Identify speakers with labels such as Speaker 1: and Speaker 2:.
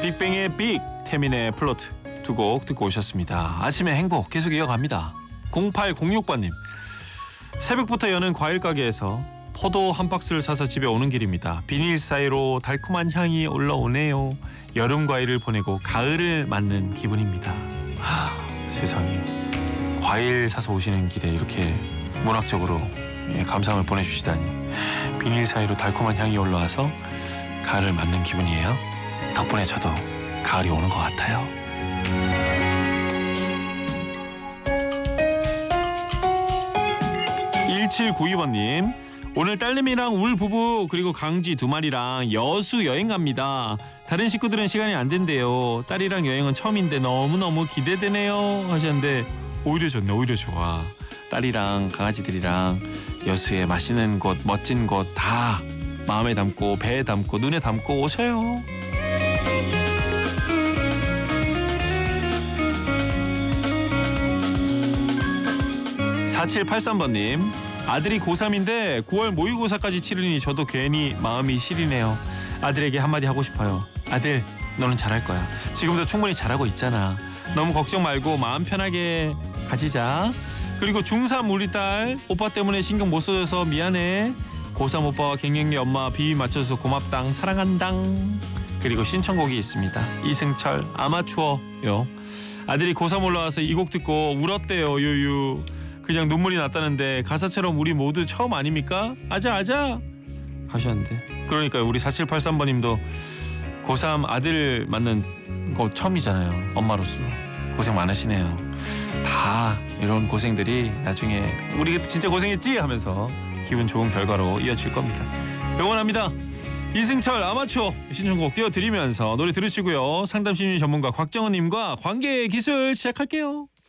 Speaker 1: 빅뱅의 빅, 태민의 플로트 두 곡 듣고 오셨습니다. 아침의 행복 계속 이어갑니다. 0806번님, 새벽부터 여는 과일 가게에서 포도 한 박스를 사서 집에 오는 길입니다. 비닐 사이로 달콤한 향이 올라오네요. 여름 과일을 보내고 가을을 맞는 기분입니다. 세상에, 과일 사서 오시는 길에 이렇게 문학적으로 감상을 보내주시다니. 비닐 사이로 달콤한 향이 올라와서 가을을 맞는 기분이에요. 덕분에 저도 가을이 오는 것 같아요. 1792번님, 오늘 딸내미랑 울 부부 그리고 강쥐 2마리랑 여수 여행 갑니다. 다른 식구들은 시간이 안 된대요. 딸이랑 여행은 처음인데 너무너무 기대되네요 하셨는데, 오히려 좋네. 오히려 좋아. 딸이랑 강아지들이랑 여수에 맛있는 곳, 멋진 곳 다 마음에 담고 배에 담고 눈에 담고 오세요. 4783번님, 아들이 고3인데 9월 모의고사까지 치르니 저도 괜히 마음이 시리네요. 아들에게 한마디 하고 싶어요. 아들, 너는 잘할 거야. 지금도 충분히 잘하고 있잖아. 너무 걱정 말고 마음 편하게 가지자. 그리고 중3 우리 딸, 오빠 때문에 신경 못 써줘서 미안해. 고3 오빠와 갱년기 엄마 비위 맞춰줘서 고맙당, 사랑한당. 그리고 신청곡이 있습니다. 이승철 아마추어요. 아들이 고3 올라와서 이 곡 듣고 울었대요. 유유. 그냥 눈물이 났다는데 가사처럼 우리 모두 처음 아닙니까? 아자 아자 하셨는데, 그러니까 우리 4783번님도 고3 아들 맞는 거 처음이잖아요. 엄마로서 고생 많으시네요. 다 이런 고생들이 나중에 우리 진짜 고생했지 하면서 기분 좋은 결과로 이어질 겁니다. 응원합니다. 이승철 아마추어 신청곡 띄워드리면서 노래 들으시고요. 상담심리 전문가 곽정은님과 관계의 기술 시작할게요.